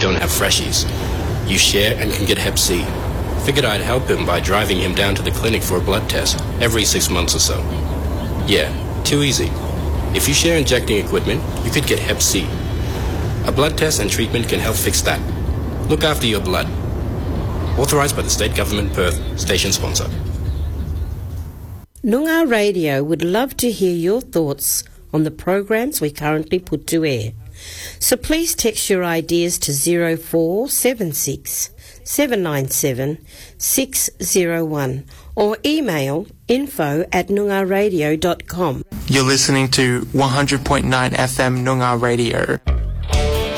don't have freshies. You share and can get Hep C. Figured I'd help him by driving him down to the clinic for a blood test every 6 months or so. Yeah, too easy. If you share injecting equipment, you could get Hep C. A blood test and treatment can help fix that. Look after your blood. Authorised by the State Government, Perth, station sponsor. Noongar Radio would love to hear your thoughts on the programs we currently put to air. So please text your ideas to 0476 797 601 or email info@noongarradio.com. You're listening to 100.9 FM Noongar Radio.